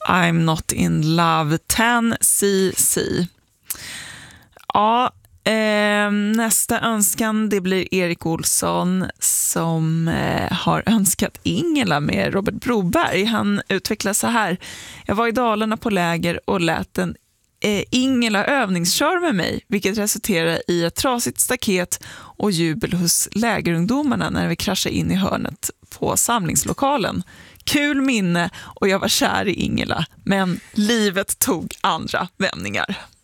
I'm not in love 10cc. Ja, nästa önskan det blir Erik Olsson som har önskat Ingela med Robert Broberg. Han utvecklar så här: jag var i Dalarna på läger och lät en Ingela övningskör med mig, vilket resulterade i ett trasigt staket och jubel hos lägerungdomarna när vi kraschade in i hörnet på samlingslokalen. Kul minne och jag var kär i Ingela, men livet tog andra vändningar.